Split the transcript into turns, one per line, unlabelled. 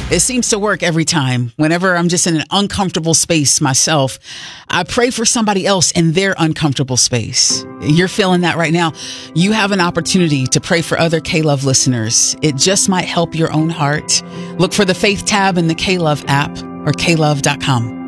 It seems to work every time. Whenever I'm just in an uncomfortable space myself, I pray for somebody else in their uncomfortable space. You're feeling that right now. You have an opportunity to pray for other K-Love listeners. It just might help your own heart. Look for the Faith tab in the K-Love app or klove.com.